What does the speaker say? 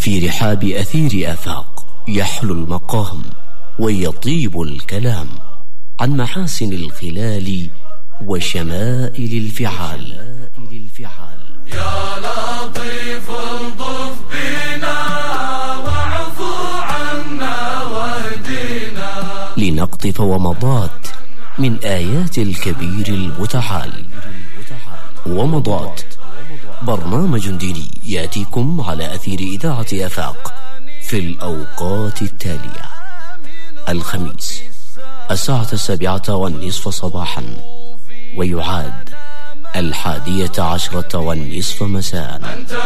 في رحاب أثير آفاق يحلو المقام ويطيب الكلام عن محاسن الخلال وشمائل الفعال. يا لطيف الطف بنا واعفو عنا واهدنا لنقطف ومضات من آيات الكبير المتعال. ومضات برنامج ديني يأتيكم على أثير إذاعة آفاق في الأوقات التالية: الخميس 7:30 صباحا، ويعاد 11:10 مساء.